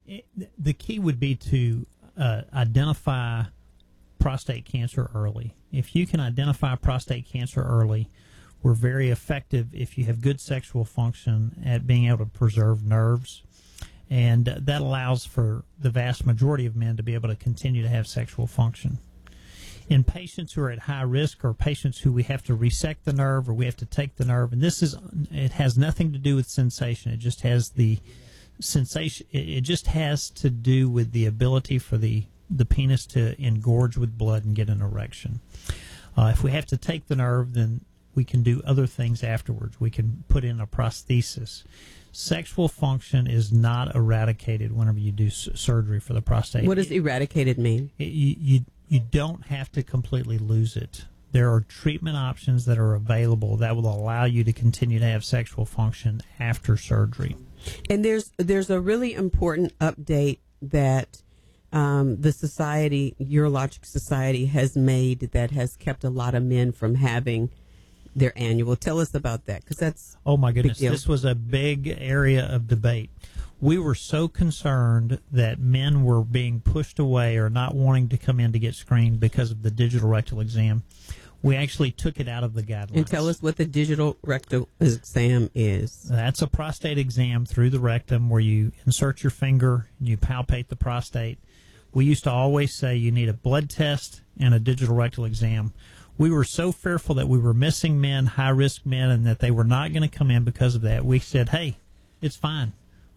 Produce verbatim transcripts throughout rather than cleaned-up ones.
It, the key would be to uh, identify prostate cancer early. If you can identify prostate cancer early, we're very effective if you have good sexual function at being able to preserve nerves. And uh, that allows for the vast majority of men to be able to continue to have sexual function. In patients who are at high risk, or patients who we have to resect the nerve or we have to take the nerve, and this is, it has nothing to do with sensation. It just has the sensation, it just has to do with the ability for the, the penis to engorge with blood and get an erection. Uh, if we have to take the nerve, then we can do other things afterwards. We can put in a prosthesis. Sexual function is not eradicated whenever you do s- surgery for the prostate. What does eradicated mean? It, you, you you don't have to completely lose it. There are treatment options that are available that will allow you to continue to have sexual function after surgery. And there's there's a really important update that um, the society, Urologic Society, has made that has kept a lot of men from having their annual. Tell us about that, because that's oh my goodness, big deal. This was a big area of debate. We were so concerned that men were being pushed away or not wanting to come in to get screened because of the digital rectal exam. We actually took it out of the guidelines. And tell us what the digital rectal exam is. That's a prostate exam through the rectum where you insert your finger and you palpate the prostate. We used to always say you need a blood test and a digital rectal exam. We were so fearful that we were missing men, high-risk men, and that they were not going to come in because of that. We said, hey, it's fine.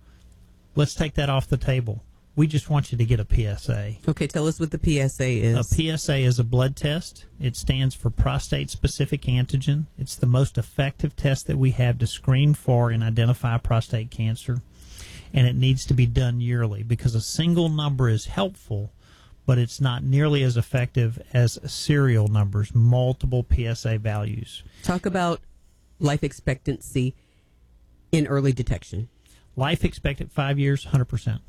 Let's take that off the table. We just want you to get a P S A. Okay, tell us what the P S A is. A P S A is a blood test. It stands for prostate-specific antigen. It's the most effective test that we have to screen for and identify prostate cancer. And it needs to be done yearly because a single number is helpful, but it's not nearly as effective as serial numbers, multiple P S A values. Talk about life expectancy in early detection. Life expected five years, one hundred percent.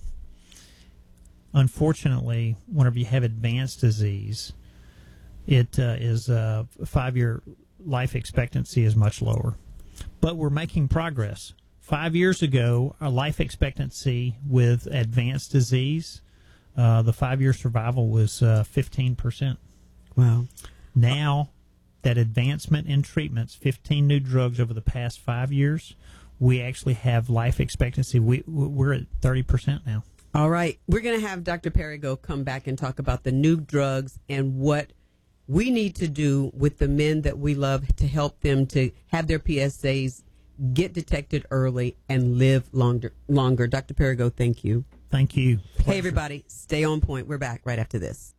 Unfortunately, whenever you have advanced disease, it uh, is uh, five-year life expectancy is much lower. But we're making progress. Five years ago, our life expectancy with advanced disease, uh, the five-year survival was uh, fifteen percent. Wow. Now, that advancement in treatments, fifteen new drugs over the past five years, we actually have life expectancy. We, we're at thirty percent now. All right. We're going to have Doctor Perrigo come back and talk about the new drugs and what we need to do with the men that we love to help them to have their P S As get detected early and live longer. longer. Doctor Perrigo, thank you. Thank you. Pleasure. Hey, everybody. Stay on point. We're back right after this.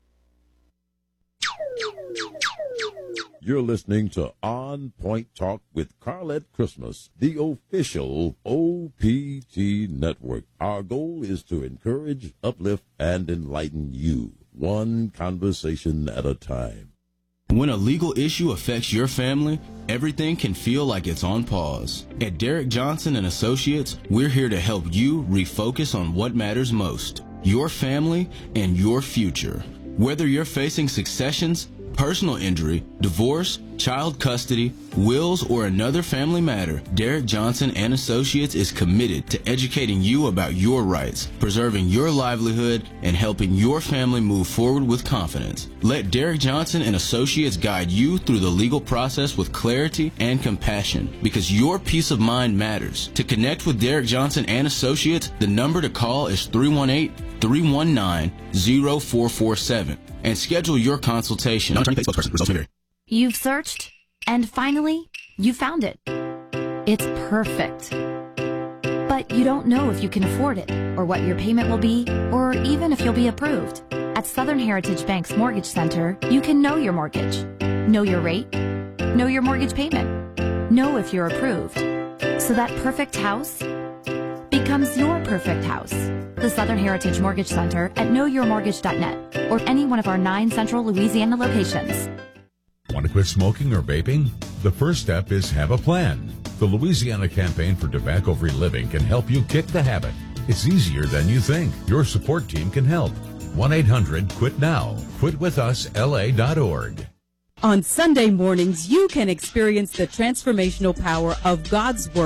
You're listening to On Point Talk with Carlette Christmas, the official O P T network. Our goal is to encourage, uplift, and enlighten you, one conversation at a time. When a legal issue affects your family, everything can feel like it's on pause. At Derek Johnson and Associates, we're here to help you refocus on what matters most, your family and your future. Whether you're facing successions, personal injury, divorce, child custody, wills, or another family matter, Derek Johnson and Associates is committed to educating you about your rights, preserving your livelihood, and helping your family move forward with confidence. Let Derek Johnson and Associates guide you through the legal process with clarity and compassion, because your peace of mind matters. To connect with Derek Johnson and Associates, the number to call is three one eight, three one nine, zero four four seven. And schedule your consultation. You've searched, and finally, you found it. It's perfect. But you don't know if you can afford it, or what your payment will be, or even if you'll be approved. At Southern Heritage Bank's Mortgage Center, you can know your mortgage, know your rate, know your mortgage payment, know if you're approved. So that perfect house becomes your perfect house. The Southern Heritage Mortgage Center at know your mortgage dot net or any one of our nine central Louisiana locations. Want to quit smoking or vaping? The first step is have a plan. The Louisiana Campaign for Tobacco-Free Living can help you kick the habit. It's easier than you think. Your support team can help. one eight hundred quit now. quit with us L A dot org. On Sunday mornings, you can experience the transformational power of God's Word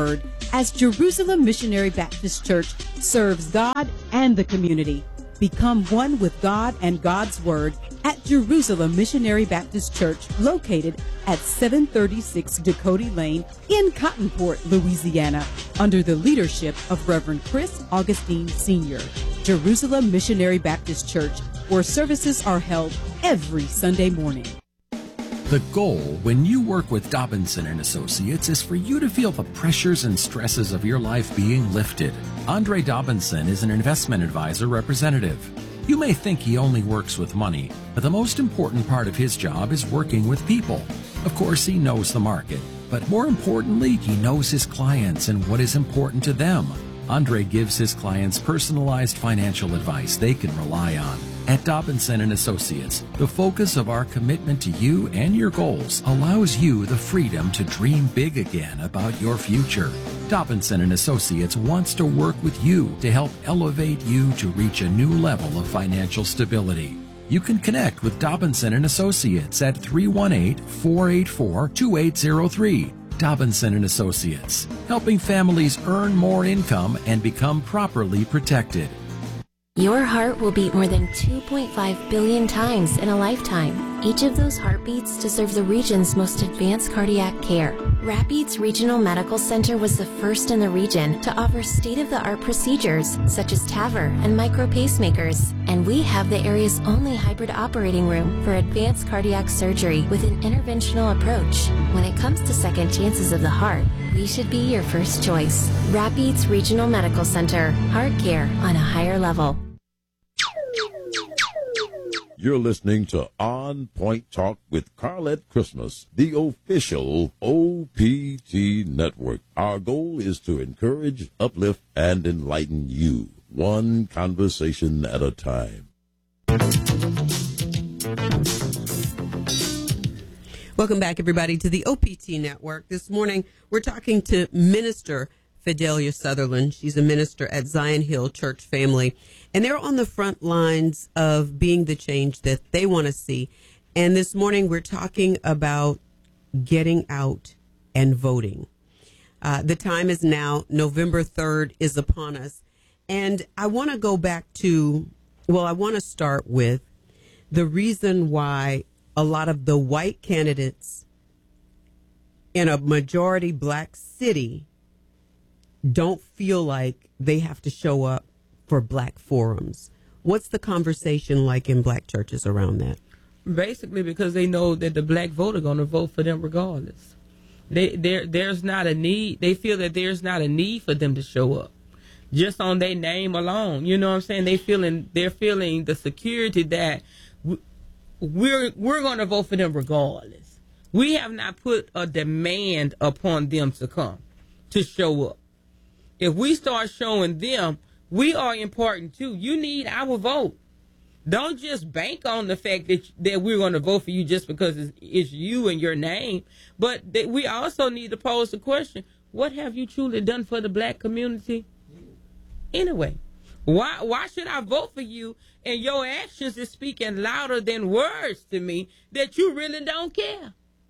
as Jerusalem Missionary Baptist Church serves God and the community. Become one with God and God's Word at Jerusalem Missionary Baptist Church, located at seven thirty-six Dakota Lane in Cottonport, Louisiana, under the leadership of Reverend Chris Augustine Senior Jerusalem Missionary Baptist Church, where services are held every Sunday morning. The goal when you work with Dobinson and Associates is for you to feel the pressures and stresses of your life being lifted. Andre Dobinson is an investment advisor representative. You may think he only works with money, but the most important part of his job is working with people. Of course, he knows the market, but more importantly, he knows his clients and what is important to them. Andre gives his clients personalized financial advice they can rely on. At Dobinson and Associates, the focus of our commitment to you and your goals allows you the freedom to dream big again about your future. Dobinson and Associates wants to work with you to help elevate you to reach a new level of financial stability. You can connect with Dobinson and Associates at three one eight, four eight four, two eight zero three. Dobinson and Associates, helping families earn more income and become properly protected. Your heart will beat more than two point five billion times in a lifetime. Each of those heartbeats deserve the region's most advanced cardiac care. Rapides Regional Medical Center was the first in the region to offer state-of-the-art procedures such as TAVR and micro pacemakers. And we have the area's only hybrid operating room for advanced cardiac surgery with an interventional approach. When it comes to second chances of the heart, we should be your first choice. Rapides Regional Medical Center. Heart care on a higher level. You're listening to On Point Talk with Carlette Christmas, the official O P T network. Our goal is to encourage, uplift, and enlighten you, one conversation at a time. Welcome back, everybody, to the O P T network. This morning, we're talking to Minister Fidelia Sutherland. She's a minister at Zion Hill Church Family, and they're on the front lines of being the change that they want to see. And this morning, we're talking about getting out and voting. Uh, the time is now. November third is upon us. And I want to go back to, well, I want to start with the reason why a lot of the white candidates in a majority black city don't feel like they have to show up for black forums. What's the conversation like in black churches around that? Basically, because they know that the black vote are going to vote for them regardless. They, there, there's not a need. They feel that there's not a need for them to show up, just on their name alone. You know what I'm saying? They feeling, they're feeling the security that we're we're going to vote for them regardless. We have not put a demand upon them to come, to show up. If we start showing them we are important too, you need our vote. Don't just bank on the fact that that we're going to vote for you just because it's, it's you and your name. But that we also need to pose the question, what have you truly done for the black community anyway? Why why should I vote for you and your actions is speaking louder than words to me that you really don't care?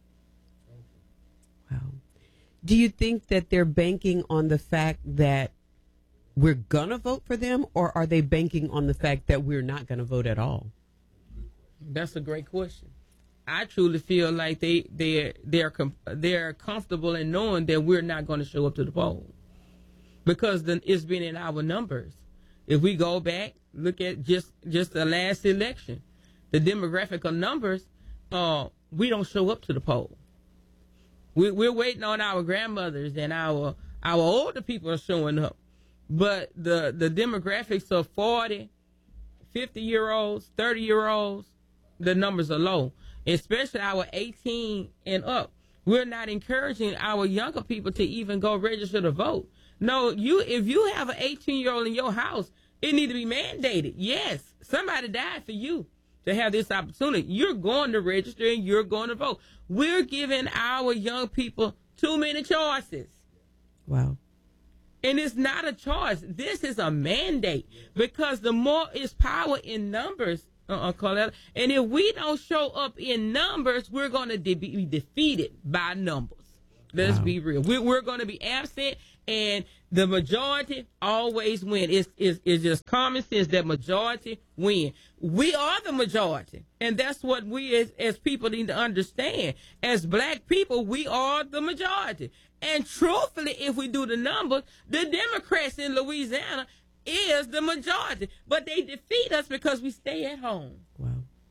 Wow. Do you think that they're banking on the fact that we're going to vote for them, or are they banking on the fact that we're not going to vote at all? That's a great question. I truly feel like they they they're com- they're comfortable in knowing that we're not going to show up to the poll because the, it's been in our numbers. If we go back, look at just just the last election, the demographic of numbers, uh, we don't show up to the poll. We, we're waiting on our grandmothers and our our older people are showing up, but the the demographics of forty, fifty year olds, thirty year olds, the numbers are low. Especially our eighteen and up. We're not encouraging our younger people to even go register to vote. No, you if you have an eighteen-year-old in your house, it need to be mandated. Yes, somebody died for you to have this opportunity. You're going to register and you're going to vote. We're giving our young people too many choices. Wow. And it's not a choice. This is a mandate because the more is power in numbers, Uh, Carlette. And if we don't show up in numbers, we're going to de- be defeated by numbers. Let's Wow. be real. We're, we're going to be absent, and the majority always win. It's, it's, it's just common sense that majority win. We are the majority, and that's what we as, as people need to understand. As black people, we are the majority. And truthfully, if we do the numbers, the Democrats in Louisiana is the majority. But they defeat us because we stay at home. Wow.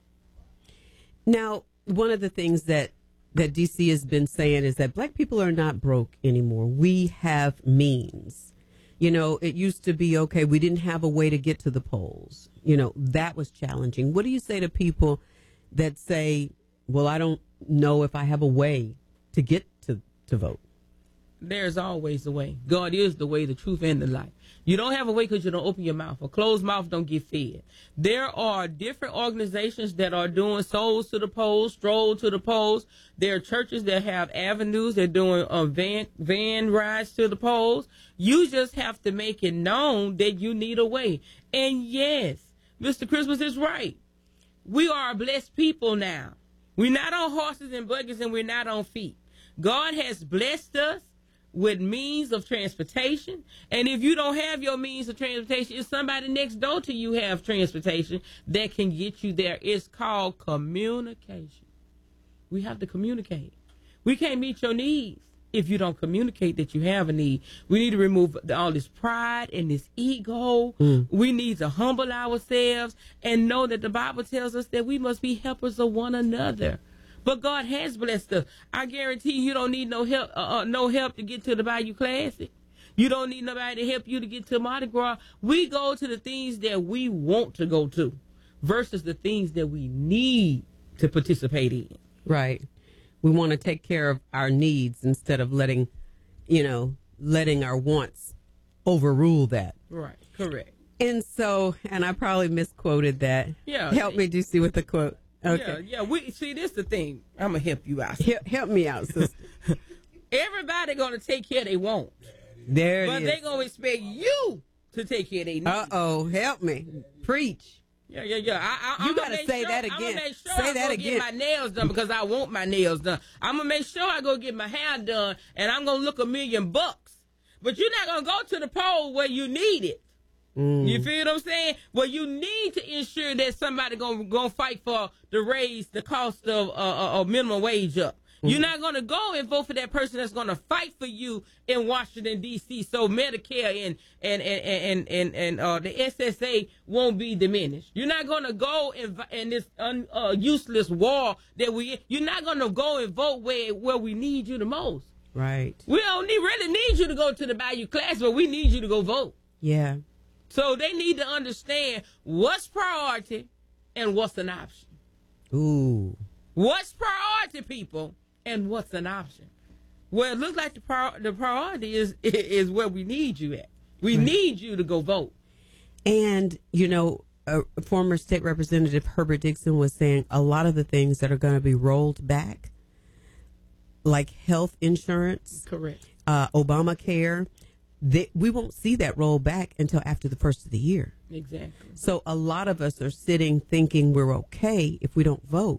Now, one of the things that that D C has been saying is that black people are not broke anymore. We have means. You know, it used to be, okay, we didn't have a way to get to the polls. You know, that was challenging. What do you say to people that say, well, I don't know if I have a way to get to, to vote? There's always a way. God is the way, the truth, and the life. You don't have a way because you don't open your mouth. A closed mouth don't get fed. There are different organizations that are doing souls to the polls, stroll to the polls. There are churches that have avenues. They're doing uh, van van rides to the polls. You just have to make it known that you need a way. And yes, Mister Christmas is right. We are a blessed people now. We're not on horses and buggies, and we're not on feet. God has blessed us with means of transportation. And if you don't have your means of transportation, if somebody next door to you have transportation that can get you there. It's called communication. We have to communicate. We can't meet your needs if you don't communicate that you have a need. We need to remove all this pride and this ego. Mm. We need to humble ourselves and know that the Bible tells us that we must be helpers of one another. But God has blessed us. I guarantee you don't need no help, uh, uh, no help to get to the Bayou Classic. You don't need nobody to help you to get to Mardi Gras. We go to the things that we want to go to versus the things that we need to participate in. Right. We want to take care of our needs instead of letting, you know, letting our wants overrule that. Right. Correct. And so, and I probably misquoted that. Yeah. Help me, D C, with the quote. Okay. Yeah, yeah. We see. This the thing. I'm gonna help you out. Help, help me out, sister. Everybody gonna take care they want. There it but is. they gonna expect you to take care they need. Uh oh, help me, preach. Yeah, yeah, yeah. I, I, you I'm gotta make say sure, that I'm again. gonna make sure say I that go again. Get my nails done because I want my nails done. I'm gonna make sure I go get my hair done, and I'm gonna look a million bucks. But you're not gonna go to the poll where you need it. Mm. You feel what I'm saying? Well, you need to ensure that somebody gonna gonna fight for to raise the cost of uh, uh, minimum wage up. Mm. You're not gonna go and vote for that person that's gonna fight for you in Washington D C so Medicare and and and and and, and uh, the S S A won't be diminished. You're not gonna go in, in this un, uh, useless war that we. You're not gonna go and vote where where we need you the most. Right. We don't need, really need you to go to the Bayou Class, but we need you to go vote. Yeah. So they need to understand what's priority and what's an option. Ooh. What's priority, people, and what's an option? Well, it looks like the prior- the priority is is where we need you at. We right. need you to go vote. And, you know, uh, former state representative Herbert Dixon was saying a lot of the things that are going to be rolled back, like health insurance. Correct. Uh, Obamacare. They, we won't see that roll back until after the first of the year. Exactly. So a lot of us are sitting thinking we're okay if we don't vote.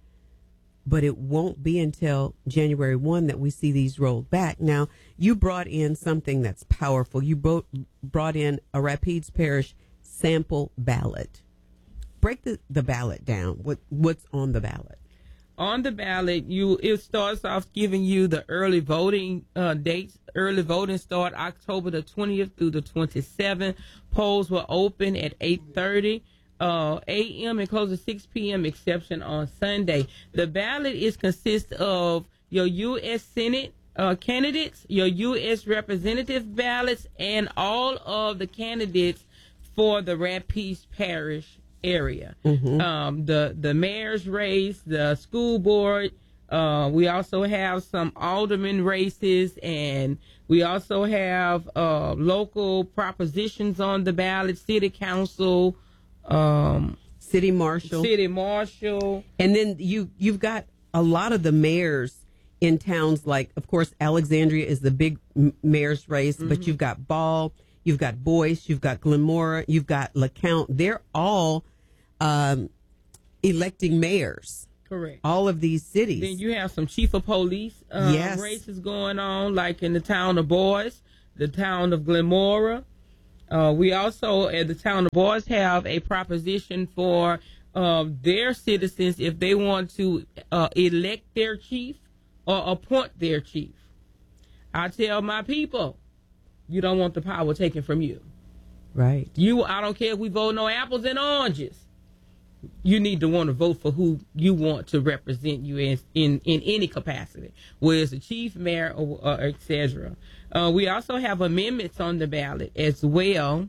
But it won't be until January first that we see these rolled back. Now, you brought in something that's powerful. You brought, brought in a Rapides Parish sample ballot. Break the, the ballot down. What What's on the ballot? On the ballot, you it starts off giving you the early voting uh, dates. Early voting start October the twentieth through the twenty-seventh. Polls will open at eight thirty uh, a m and close at six p m exception on Sunday. The ballot is consists of your U S Senate uh, candidates, your U S representative ballots, and all of the candidates for the Rapides Parish area. Mm-hmm. Um, the the mayor's race, the school board. Uh, we also have some alderman races, and we also have uh, local propositions on the ballot. City council, um, city marshal, city marshal, and then you you've got a lot of the mayors in towns like, of course, Alexandria is the big mayor's race, mm-hmm. but you've got Ball, you've got Boyce, you've got Glenmora, you've got LeCount. They're all Um, electing mayors. Correct. All of these cities. Then you have some chief of police uh, yes. races going on, like in the town of Boys, the town of Glenmora. Uh, we also, at the town of Boys, have a proposition for uh, their citizens if they want to uh, elect their chief or appoint their chief. I tell my people, you don't want the power taken from you. Right. You, I don't care if we vote no apples and oranges. You need to want to vote for who you want to represent you in in, in any capacity, whether it's the chief, mayor, or, or et cetera. Uh, we also have amendments on the ballot as well.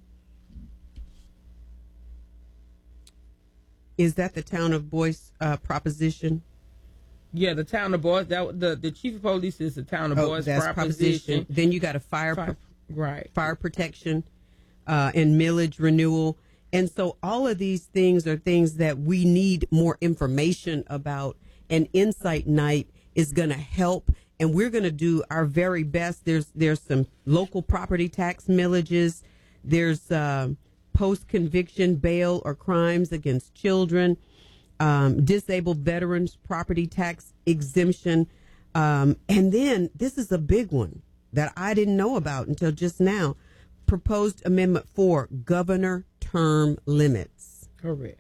Is that the town of Boyce uh, proposition? Yeah, the town of Boyce. That the the chief of police is the town of oh, Boyce that's proposition. proposition. Then you got a fire, fire pro- right fire protection uh, and millage renewal. And so all of these things are things that we need more information about. And Insight Night is going to help. And we're going to do our very best. There's there's some local property tax millages. There's uh, post-conviction bail or crimes against children. Um, disabled veterans property tax exemption. Um, and then this is a big one that I didn't know about until just now. Proposed Amendment four, governor term limits. Correct.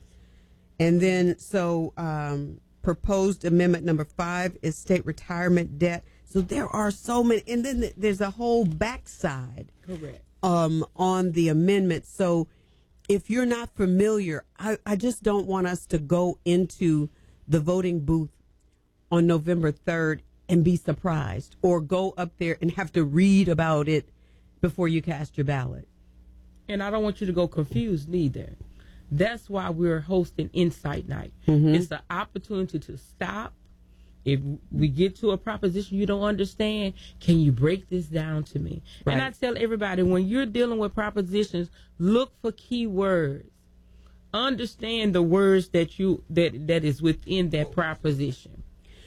And then, so um, proposed amendment number five is state retirement debt. So there are so many. And then there's a whole backside. Correct. Um, on the amendment. So if you're not familiar, I, I just don't want us to go into the voting booth on November third and be surprised, or go up there and have to read about it before you cast your ballot. And I don't want you to go confused neither. That's why we're hosting Insight Night. Mm-hmm. It's the opportunity to stop. If we get to a proposition you don't understand, can you break this down to me? Right. And I tell everybody, when you're dealing with propositions, look for key words. Understand the words that you that that is within that proposition.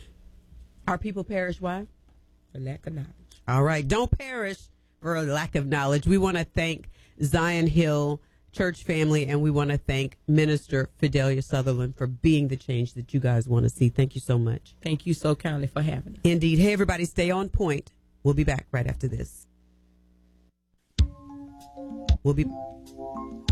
Our people perish why? For lack of knowledge. All right. Don't perish for a lack of knowledge. We want to thank Zion Hill Church family, and we want to thank Minister Fidelia Sutherland for being the change that you guys want to see. Thank you so much. Thank you so kindly for having us. Indeed. Hey, everybody, stay on point. We'll be back right after this. We'll be